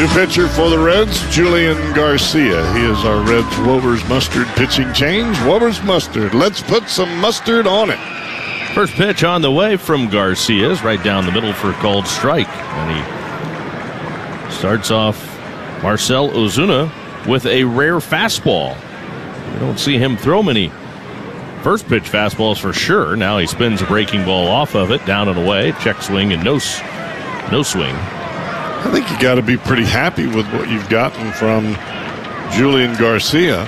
New pitcher for the Reds, Julian Garcia. He is our Reds Wober's Mustard pitching change. Wober's Mustard. Let's put some mustard on it. First pitch on the way from Garcia's right down the middle for a called strike. And he starts off Marcell Ozuna with a rare fastball. We don't see him throw many first pitch fastballs for sure. Now he spins a breaking ball off of it, down and away, check swing and no swing. I think you got to be pretty happy with what you've gotten from Julian Garcia.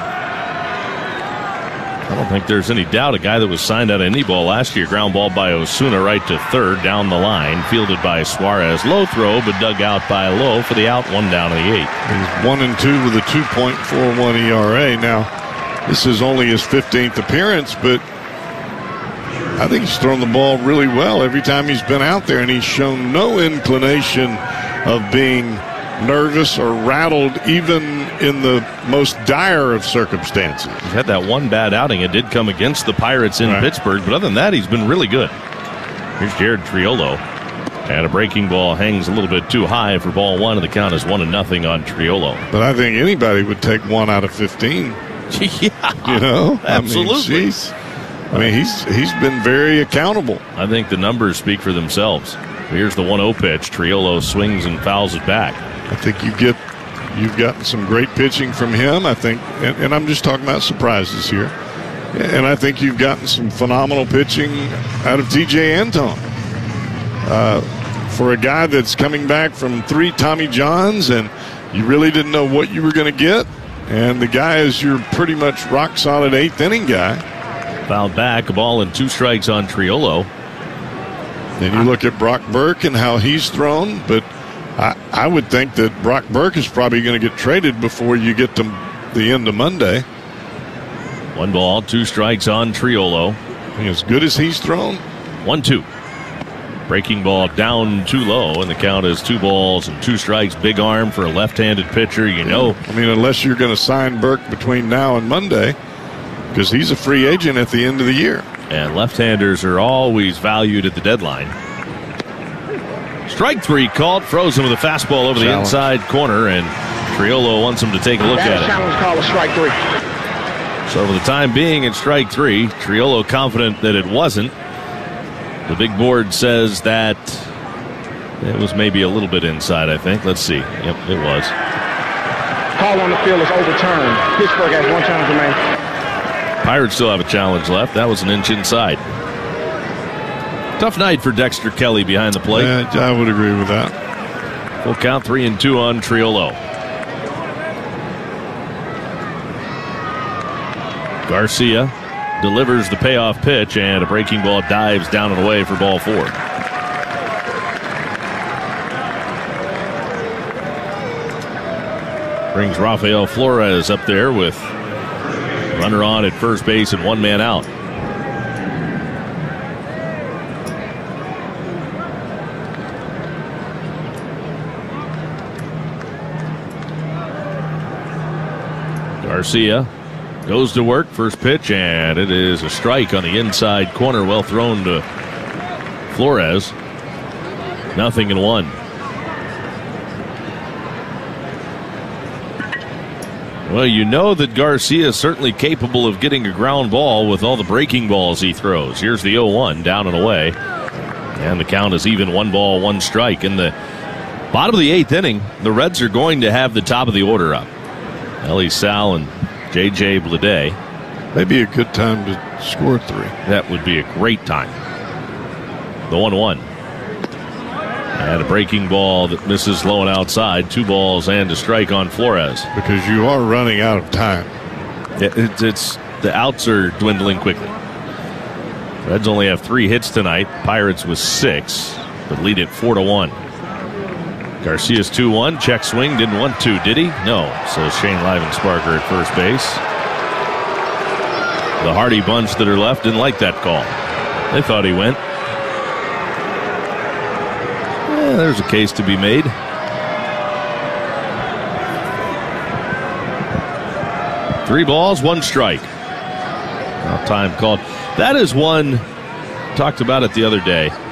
I don't think there's any doubt. A guy that was signed out of any ball last year. Ground ball by Osuna right to third, down the line. Fielded by Suarez. Low throw, but dug out by Lowe for the out, one down to the eighth. He's 1-2 with a 2.41 ERA. Now, this is only his 15th appearance, but I think he's thrown the ball really well every time he's been out there, and he's shown no inclination of being nervous or rattled even in the most dire of circumstances. He's had that one bad outing. It did come against the Pirates in Pittsburgh, but other than that, he's been really good. Here's Jared Triolo. And a breaking ball hangs a little bit too high for ball one, and the count is 1-0 on Triolo. But I think anybody would take 1 out of 15. Yeah, you know, absolutely. I mean, he's been very accountable. I think the numbers speak for themselves. Here's the 1-0 pitch. Triolo swings and fouls it back. I think you've gotten some great pitching from him. I think, and I'm just talking about surprises here. And I think you've gotten some phenomenal pitching out of T.J. Antone. For a guy that's coming back from 3 Tommy Johns, and you really didn't know what you were going to get. And the guy is your pretty much rock-solid 8th inning guy. Fouled back, a ball and 2 strikes on Triolo. Then you look at Brock Burke and how he's thrown, but I would think that Brock Burke is probably going to get traded before you get to the end of Monday. 1 ball, 2 strikes on Triolo. As good as he's thrown. 1-2. Breaking ball down too low, and the count is 2 balls and 2 strikes. Big arm for a left-handed pitcher, you know. I mean, unless you're going to sign Burke between now and Monday, because he's a free agent at the end of the year. And left-handers are always valued at the deadline. Strike 3 called. Frozen with a fastball over the inside corner, and Triolo wants him to take a look at it. Challenge call of strike 3. So for the time being, it's strike 3. Triolo confident that it wasn't. The big board says that it was maybe a little bit inside, I think. Let's see. Yep, it was. Call on the field is overturned. Pittsburgh has 1 challenge remaining. Pirates still have a challenge left. That was an inch inside. Tough night for Dexter Kelly behind the plate. Yeah, I would agree with that. Full count, 3-2 on Triolo. Garcia delivers the payoff pitch, and a breaking ball dives down and away for ball 4. Brings Rafael Flores up there with runner on at first base and 1 man out. Garcia goes to work, first pitch, and it is a strike on the inside corner. Well thrown to Flores. 0-1. Well, you know that Garcia is certainly capable of getting a ground ball with all the breaking balls he throws. Here's the 0-1, down and away. And the count is even, 1 ball, 1 strike. In the bottom of the 8th inning, the Reds are going to have the top of the order up. Ellie Sal and J.J. Bleday. Maybe a good time to score 3. That would be a great time. The 1-1. And a breaking ball that misses low and outside. 2 balls and a strike on Flores. Because you are running out of time. It's the outs are dwindling quickly. Reds only have 3 hits tonight. Pirates with 6, but lead it 4-1. Garcia's 2-1. Check swing. Didn't want to, did he? No, says Shane Livensparker at first base. The Hardy bunch that are left didn't like that call. They thought he went. There's a case to be made. Three balls, 1 strike. Now time called. That is one, talked about it the other day.